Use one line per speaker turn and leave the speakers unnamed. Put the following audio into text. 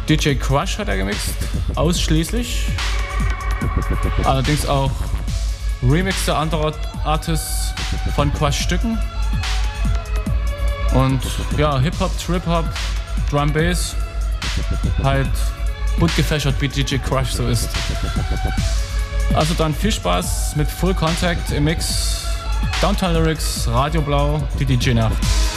DJ Crush hat er gemixt, ausschließlich. Allerdings auch Remixe anderer Artists von Crush-Stücken. Und ja, Hip-Hop, Trip-Hop, Drum Bass, halt bunt gefächert, wie DJ Crush so ist. Also dann viel Spaß mit Full Contact im Mix. Downtown Lyrics, Radio Blau, die DJ Nacht.